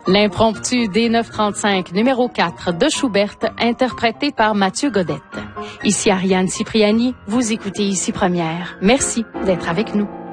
L'impromptu des 935 numéro 4 de Schubert, interprété par Mathieu Godette. Ici Ariane Cipriani, vous écoutez Ici Première. Merci d'être avec nous.